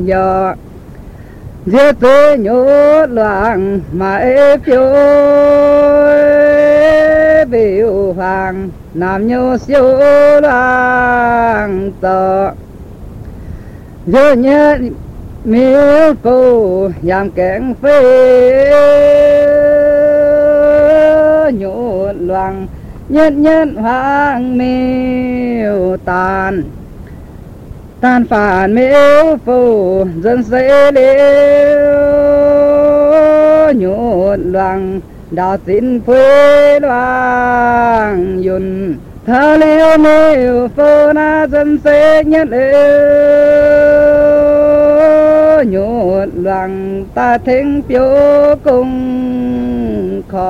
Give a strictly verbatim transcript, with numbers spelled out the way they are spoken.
giờ giết tới nhốt loạn mà ép phiêu biểu hoàng nam nhô siêu loạn tờ giờ nhớ miếu phù giảm kẹn phê nhốt loạn nhất nhất hoàng miếu tàn tan phản miếu phù dân sẽ liêu nhốt loạn đạo tin phê loạn yun thơ liêu miếu phù na dân sẽ nhất liêu nhốt loạn ta thính phiếu cùng khó